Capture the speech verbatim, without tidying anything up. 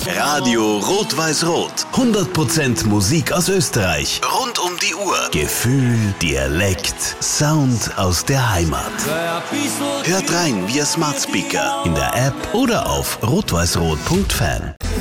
Radio Rot-Weiß-Rot. hundert Prozent Musik aus Österreich. Rund um die Uhr. Gefühl, Dialekt, Sound aus der Heimat. Hört rein via Smart Speaker, in der App oder auf rot weiß rot punkt fan.